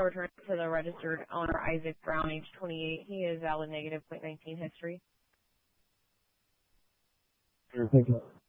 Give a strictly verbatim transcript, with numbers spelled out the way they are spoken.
I'll return it to the registered owner, Isaac Brown, age twenty-eight. He is valid negative point nineteen history. Sure, thank you.